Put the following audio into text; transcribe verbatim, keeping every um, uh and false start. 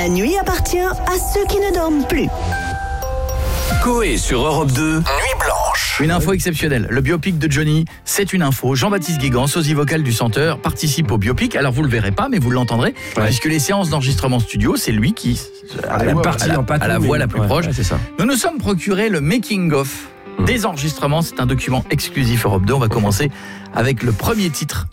La nuit appartient à ceux qui ne dorment plus. Coé sur Europe deux, Nuit Blanche. Une info exceptionnelle, le biopic de Johnny, c'est une info. Jean-Baptiste Guégan, sosie vocal du chanteur, participe au biopic. Alors vous le verrez pas, mais vous l'entendrez, ouais. puisque les séances d'enregistrement studio, c'est lui qui a la, partie, à la, à la voix la plus ouais, proche. Ouais, c'est ça. Nous nous sommes procuré le making-of mmh. des enregistrements. C'est un document exclusif Europe deux. On va commencer avec le premier titre